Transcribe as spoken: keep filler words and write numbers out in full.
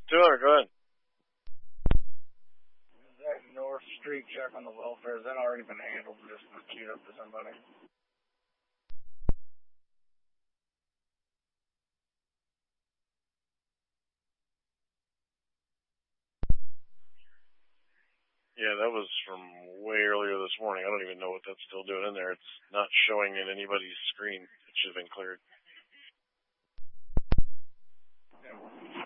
Taylor, go ahead. Is that North Street check on the welfare, has that already been handled? Just queued up to somebody? Yeah, that was from way earlier this morning. I don't even know what that's still doing in there. It's not showing in anybody's screen. It should have been cleared. Yeah.